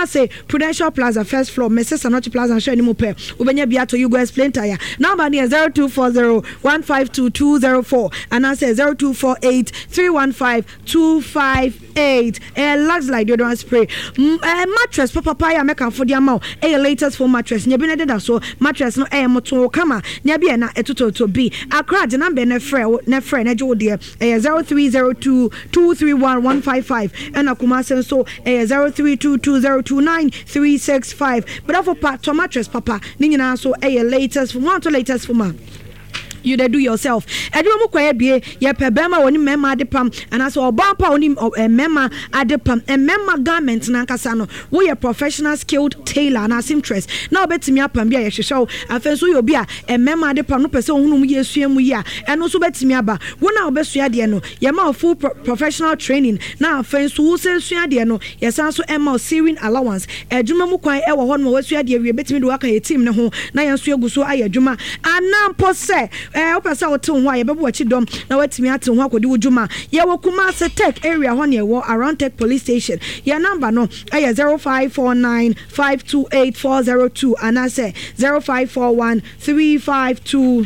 Kumase Prudential Plaza first floor Mrs. Sanochi Plaza and show any more pair ubenya biato you go explain tire number near 0240-152-204 and I say 0248-315-258 Lux like deodorant spray mattress papa ya meka for the amount latest for mattress nya bi na deda so mattress no moto kama nya bi na etuto to be Accra the number na frɛ na je de 0302-231-155 and Kumase so 0322-029-365 but for part to mattress papa ni nyina so latest for one to latest for man you dey do yourself edwom kwaye bie ye pebema woni mema adepam and as obampa woni mema adepam mema garment na nkasa no we are professional skilled tailor and seamstress na obetimi apam bia ye hwehwe afenso yo bia mema adepam no pese ohunum ye suamu ya eno so betimi aba wona obesua de no ye ma full professional training na afenso wo sensua de no ye san so ema sewing allowance edwom kwan e wo ho no wasua de wie betimi de waka ye team ne ho na ye so aguso aye adwuma anampo se opesa wote ho aye bebo wachi dom na watimi ate ho akodi wujuma ye wo Kumase Tech area ho ne wo around Tech police station your number no 0549528402 and I say 0541352046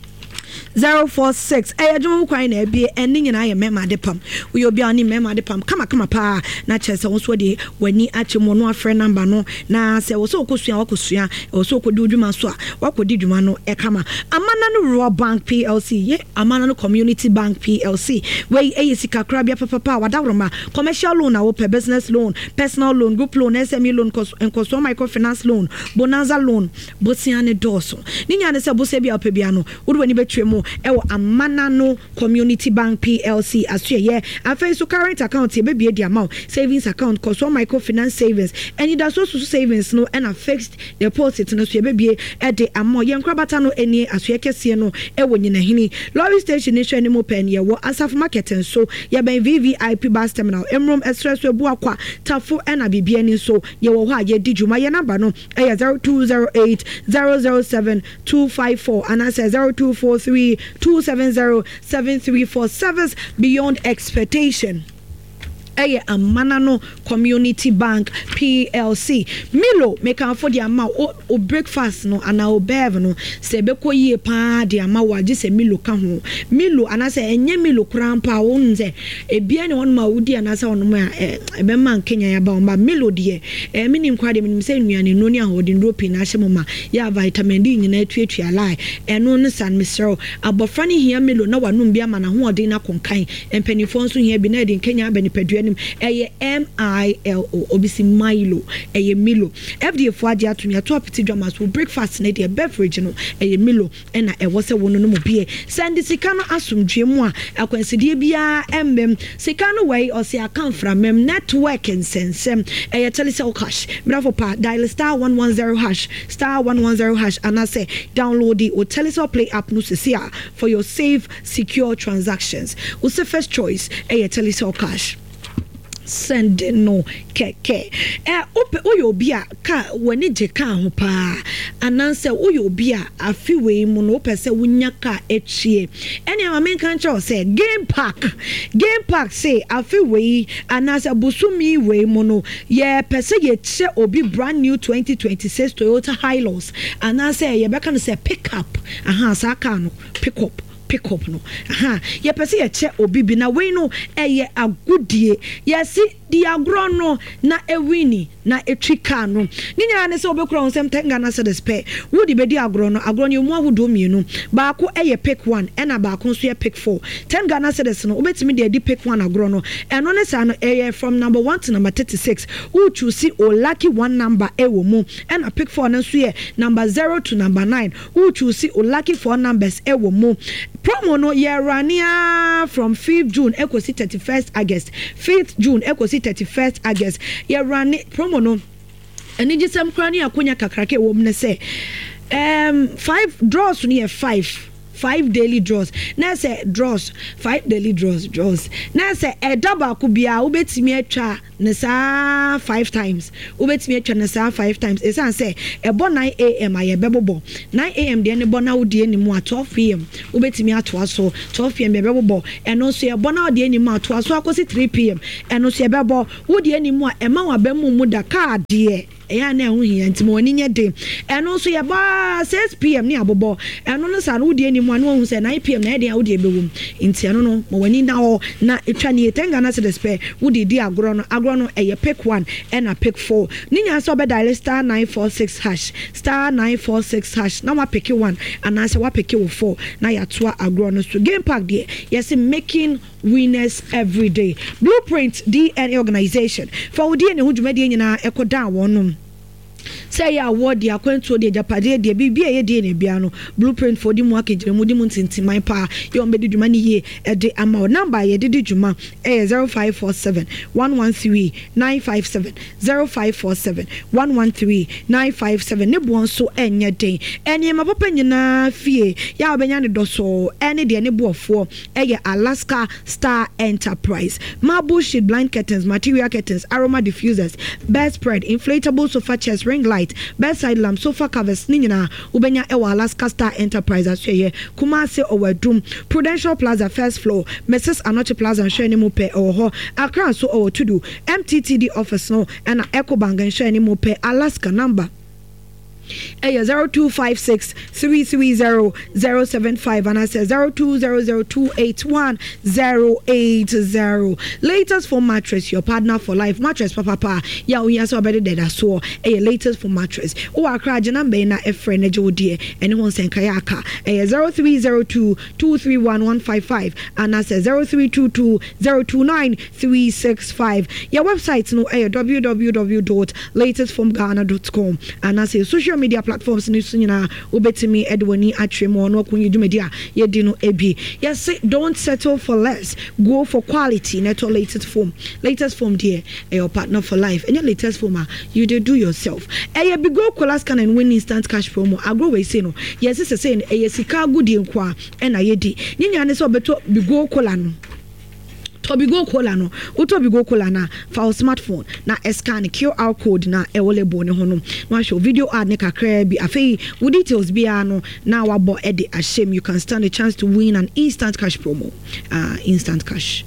adwuma kwan na bie eni nyina ye mema adepam we obi ani mema adepam kama pa na chese won so de wani achemo no afre number no na se wo so okosua wo so okodi dwuma so a wakodi dwuma no kama Amana no Rural Bank PLC ye Amana no Community Bank PLC we sika krabia papa wadawroma commercial loan na wo business loan personal loan group loan SME loan and consumer microfinance loan bonanza loan bosiane doso ni nya ne se bose bia opebia no wo wani betwemu ewo Amana no Community Bank PLC asue ye afei so current account ye be di amount savings account consumer microfinance savings and it so savings no and a fixed deposit no so ye be e de amount ye nkrabata no eni asue kese no ewo nyina hini lorry station ni hwe ni mo pen ye wo Asaf market so ye ben VVIP bus terminal Emrom express we bu akwa tafo na bibia ni so ye wo ho a ye di dwuma ye number no 0208-007-254 and I say 0243-270-734 service beyond expectation. Amana no Community Bank PLC Milo make am for the amount o breakfast no ana o bev no se be ko yie pa the amount wa se Milo ka ho Milo ana se enye Milo krampa wo nze ebia ne won ma wudi ana se won ma e be man Kenya ya ba on ba Milo de minim kwa de minim se nuane no ni ahodi ndropi na hye mama ya vitamin D nyina tuatua lai eno no san misro abofra ne hia Milo na wanum bia ma na ho odi na konkan empanifo nso hia bi na de Kenya ba ni padua MILO obisi Milo Milo FDA for adia to me to apiti drama so breakfast na dey beverage no Milo na wose wono no mo bie send sika no asomdwe mu a akwansidie bia embem sika no wey o se account from mem network nsensem telecell cash bravo pa dial *110# *110# and I say download the telecell play app no sesia for your safe secure transactions what's the first choice telecell cash send no keke ope oyobia ka wani je ka ho pa ananse oyobia afiwe mu no pese wunya ka echie ene amamen kan cho say game park say afiwe ananse busumi we mu no ye pese ye che obi brand new 2026 Toyota Hilux ananse ye beka no say pick up sa ka no pick up no ye pese ye che obi bi na we no eye agudie ye si di agro no na ewini na etwika no ninya ne se obekura onsem tenga na se despe wodi be di agro no mu ahodo mienu baako eye pick 1 ena baako so ye pick 4 tenga na se des no obetimi de di pick 1 agro no eno ne sa no eye from number 1 to number 36 who choose o lucky 1 number ewo mu ena pick 4 no so ye number 0 to number 9 who choose o lucky 4 numbers ewo mu promo no ye rania from 5th June ekosi 31st August 5th June ekosi 31st August ye rani promo no eni gisem krani akonya kakrake wo mne se 5 draws ni 5 5 daily draws na say draws 5 daily draws na say e double ko bia wo betimi atwa ne saa 5 times wo betimi atwa ne saa 5 times e san say e bo 9 am aye bebobo 9 am de ne bo na wo de ni mu 12 pm wo betimi atoa so 12 pm be bebobo eno so e bo na wo de ni mu atoa so akosi 3 pm eno so e bebo wo de ni mu a e ma wa ba mu da card de eya na ehu hia ntimo oni nye de eno so ye ba 6 pm ni abobo eno no sa no de ni mu anu hu se 9 pm na e de wo de bewum nti eno no mo wani na ho na etwa ni etenga na se de spe wo de di agro no eye pick 1 and a pick 4 ninya so be dial star 946 hash star 946 hash na wa pick 1 and answer wa pick 4 na ya to agro no so game pack there yes making winners every day. Blueprint DNA organization for DNA hu dwumade nyina ekoda wonum say ya award ya kwento de japade de bibia ye de ne bia no blueprint for di mu akejire mu di mu ntintiman pa ye on be di dwuma ni ye e de ama number ye de dwuma 0547 113 957 0547 113 957 ne bo so enye den eni ma papa nyina fie ya obenya ne doso eni de ne boofo eye Alaska Star Enterprise marble sheet blind curtains material curtains aroma diffusers bed spread inflatable sofa chairs ring light bedside lamp sofa covers ninyina ubenya ewa Alaska Star Enterprise asye Kumasi Owadum Prudential Plaza first floor Mrs. Anoche Plaza nhwe ni mu pe oho Accra so owo tudu MTTD office no and Ecobank nhwe ni mu pe Alaska number 0256 330 075 and I say 0200281080. Latest for mattress, your partner for life. Mattress papa ya we so better than so latest for mattress. O akra number na e friend ejo die anyone sen kayaka 0302 231155 and I say 0322 029 365. Your website no www.latestfromghana.com and I say social media platforms ni sunyina ubetimi edwani atremo no kunyi dwumedia ye di no ebi yes don't settle for less go for quality neto latest form there your partner for life and your latest form you do yourself e be go Colascan and win instant cash promo agro we say no yes is say e sika good nkwa e na ye di nyinya ne so beto be go Cola no Tobigo Cola no Utobigo Cola na for smartphone na scan QR code na ewolebo ne hono no show video ad ne kakra bi afei with details bia no na wabo e de ashame you can stand a chance to win an instant cash promo instant cash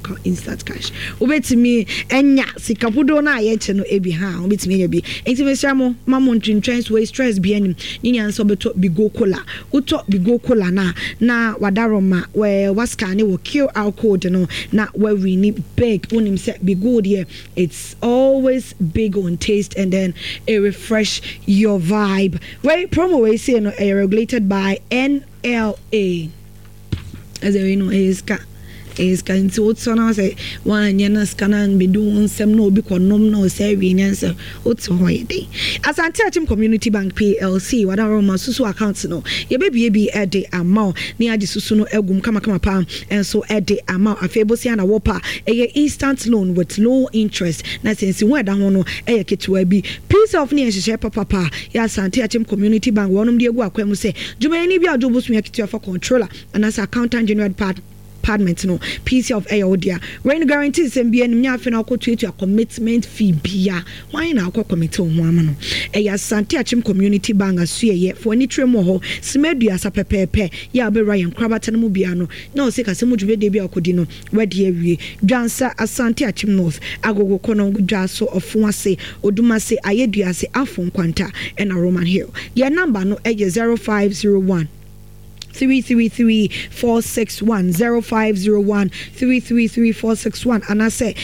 ubetimi enya sikapudo na ayeche no ebi ha ubetimi enya bi enti mesamo mamo ntwentwens we stress bi anim nyinya nso beto bigo cola uto bigo cola na wadaroma we waskane wo QR code no na where we need big unim set bigo there it's always big on taste and then it refresh your vibe where promo we say no regulated by NLA as you know is kind to what's on say one yana scanan be doing some no be konom no say we answer what's holiday as Antietam Community Bank PLC whatever my susu account no ye baby e de amount ni ade susu no egum kama pa and so e de amount afebosi na wopa e instant loan with low interest na sense we da ho no e ketewa bi piece of ni ehye papa ya Antietam Community Bank wonum de egu akwam say jumani bi ajobusu ya ketewa for controller and as accountant general department no piece of aodia when guarantees and be nya afi na akoto etu commitment fee bia why na akọ commit ho ama no Antietam Community Bank asuye for any tremo ho smedua sapepepe ya be Ryan krabata no bia no na o se ka se mudwe de bia akodi no wede awie dwansa Antietam North agogo kono gudwa so ofuase odumase ayeduase afon kwanta and Roman Hill your number no 0501 333-461 0501-333-461 and I say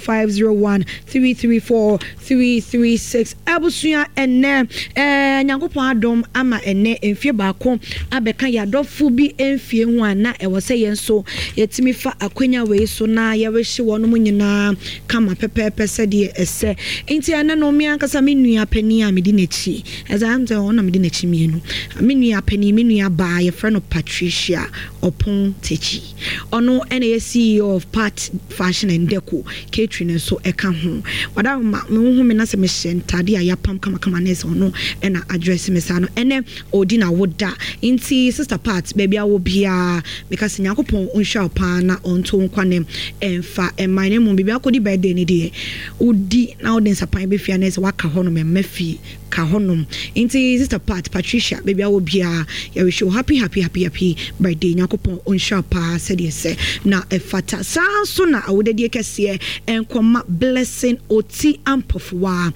0501-334-336 abusuya enne nyankopon adom ama enne enfie baako abeka yadofo bi enfie hu ana e wo se yenso yetimi fa akwanya we so na ye we hye wono nyina kama pepepe se de ese enti ana no mi ankasa menua pani a medi nachi as am say ona medi nachi mienu menua pani menua ba ye friend no Patricia Opon Techi ono ene CEO of Part Fashion and Deco catering so eka ho wada ma me hu me na se me hyentade a yapam kama nese ono ena address me sa no ene odi na woda inti sister Part baby a wo bia because Yakopon unsha pa na onto nkwane emfa my name mo bibia akodi birthday ni de udi na odin sapan be fia nese waka ho no me mafi ka honum inti sister Part Patricia baby a wo bia ya wish you happy birthday Yakopon unsha pa said yes na efata sanso na awodede kese enkoma blessing oti ampofwa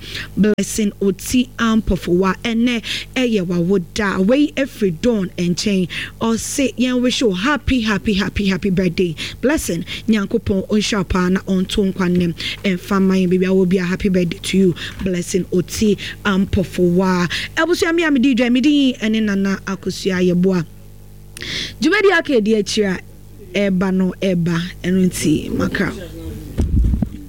ene eye wa woda way every dawn and chain or say yen wish you happy birthday blessing Yakopon unsha pa na onto nkwanem enfama baby a wo bia happy birthday to you blessing oti ampofwa ebusu ami amidi dwa midi ene nana akosua yeboa jumedi akedi achira eba no eba enunti maka